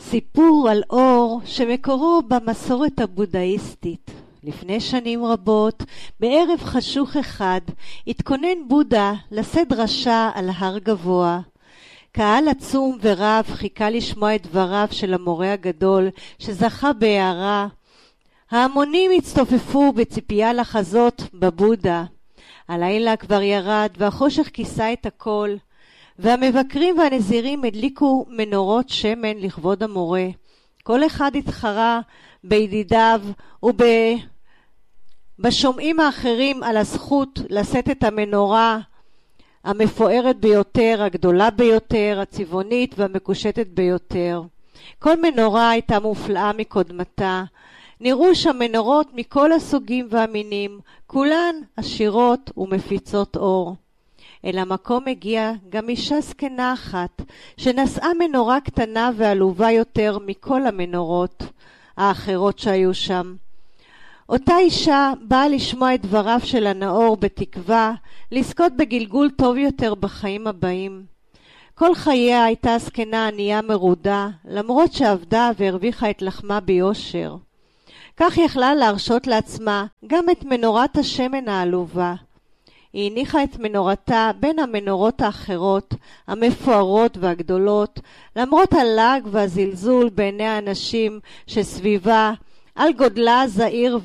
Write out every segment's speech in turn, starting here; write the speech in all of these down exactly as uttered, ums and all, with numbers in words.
סיפור על אור שמקורו במסורת הבודהיסטית. לפני שנים רבות, בערב חשוך אחד, התכונן בודה לשאת דרשה על הר גבוה. קהל עצום ורב חיכה לשמוע את דבריו של המורה הגדול שזכה בהערה. ההמונים הצטופפו בציפייה לחזות בבודה. הלילה כבר ירד והחושך כיסה את הכל, והמבקרים והנזירים הדליקו מנורות שמן לכבוד המורה. כל אחד התחרה בידידיו ובשומעים האחרים על הזכות לשאת את המנורה המפוארת ביותר, הגדולה ביותר, הצבעונית והמקושטת ביותר. כל מנורה הייתה מופלאה מקודמתה. נראו שם מנורות מכל הסוגים והמינים, כולן עשירות ומפיצות אור. אל המקום הגיעה גם אישה זקנה אחת, שנשאה מנורה קטנה ועלובה יותר מכל המנורות האחרות שהיו שם. אותה אישה באה לשמוע את דבריו של הנאור בתקווה לזכות בגלגול טוב יותר בחיים הבאים. כל חייה הייתה זקנה ענייה מרודה, למרות שעבדה והרוויחה את לחמה ביושר. כך יכלה להרשות לעצמה גם את מנורת השמן העלובה. היא הניחה את מנורתה בין המנורות האחרות, המפוארות והגדולות, למרות הלעג והזלזול בעיני האנשים שסביבה, על גודלה הזעיר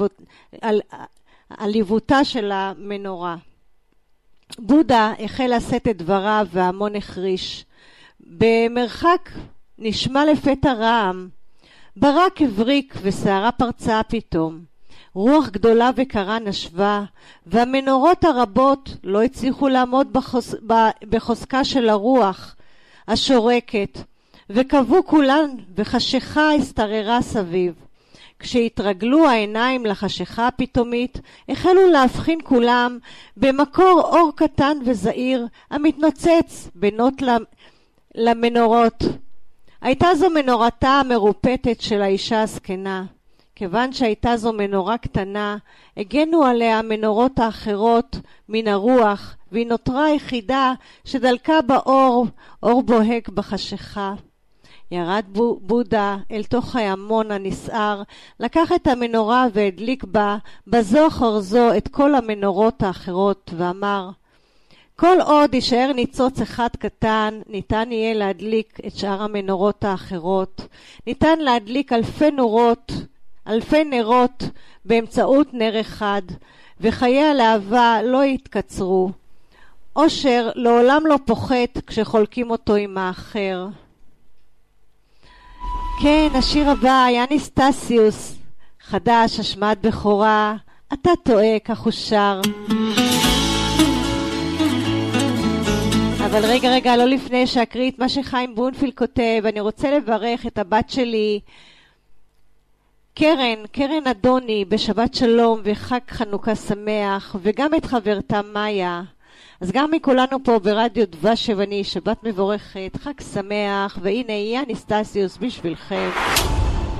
ועליבותה של המנורה. בודה החל לשאת את דבריו והמון החריש. במרחק נשמע לפתע רעם. ברק הבריק ושערה פרצה פתאום. רוח גדולה וקרה נשבה, והמנורות הרבות לא הצליחו לעמוד בחוס... בחוזקה של הרוח השורקת, וקבעו כולן וחשיכה הסתררה סביב. כשהתרגלו העיניים לחשיכה הפתאומית, החלו להבחין כולם במקור אור קטן וזעיר המתנוצץ בינות למנורות. הייתה זו מנורתה המרופטת של האישה הזקנה. כיוון שהייתה זו מנורה קטנה, הגנו עליה המנורות האחרות מן הרוח, והיא נותרה היחידה שדלקה באור, אור בוהק בחשיכה. ירד בודה אל תוך ההמון הנסער, לקח את המנורה והדליק בה, בזו אחר זו את כל המנורות האחרות, ואמר, כל עוד יישאר ניצוץ אחד קטן, ניתן יהיה להדליק את שאר המנורות האחרות. ניתן להדליק אלפי נורות, אלפי נרות באמצעות נר אחד, וחיי הלהבה לא יתקצרו. אושר לעולם לא פוחת כשחולקים אותו עם האחר. כן, השיר הבא היה ניסטסיוס, חדש, השמעת בכורה, אתה טועה, כך הוא שר. אבל רגע, רגע, לא לפני שאקריא את מה שחיים בונפילד כותב, אני רוצה לברך את הבת שלי, קרן, קרן אדוני, בשבת שלום וחג חנוכה שמח, וגם את חברתה מאיה. אז גם מכולנו פה ברדיו דבש ואני, שבת מבורכת, חג שמח, והנה יהיה ניסטסיוס בשבילכם.